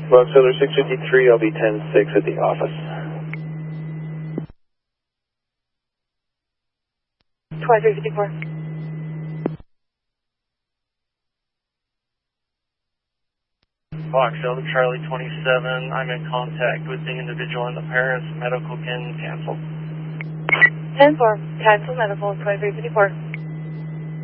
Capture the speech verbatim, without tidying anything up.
Box Seller six fifty-three, I'll be ten six at the office. twenty-three fifty-four. Box Seller Charlie twenty-seven, I'm in contact with the individual and the parents. Medical can cancel. ten four, cancel medical, twenty-three fifty-four.